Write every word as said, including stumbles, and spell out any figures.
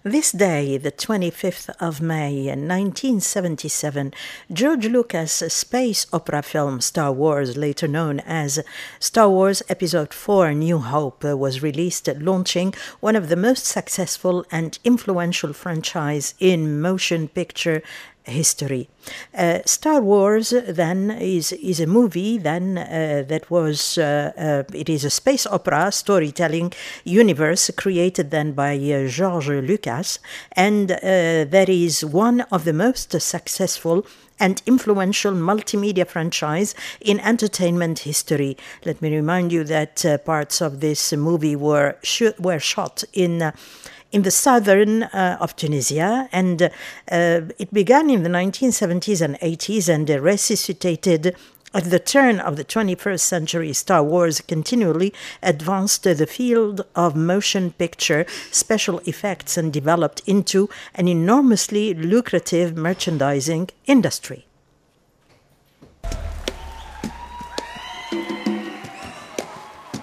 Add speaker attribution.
Speaker 1: This day, the twenty-fifth of May, in nineteen seventy-seven, George Lucas' space opera film Star Wars, later known as Star Wars Episode four New Hope, was released, launching one of the most successful and influential franchise in motion picture history. Uh, Star Wars then is is a movie then uh, that was uh, uh, it is a space opera storytelling universe created then by uh, George Lucas, and uh, that is one of the most successful and influential multimedia franchise in entertainment history. Let me remind you that uh, parts of this movie were sh- were shot in uh, in the southern uh, of Tunisia, and uh, it began in the nineteen seventies and eighties and uh, resuscitated at the turn of the twenty-first century. Star Wars continually advanced the field of motion picture special effects and developed into an enormously lucrative merchandising industry.